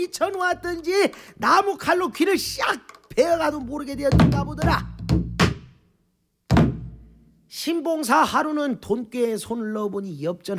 미쳐놓았던지 나무 칼로 귀를 샥 베어가도 모르게 되었던가 보더라. 신봉사 하루는 돈꾀에 손을 넣어보니 엽전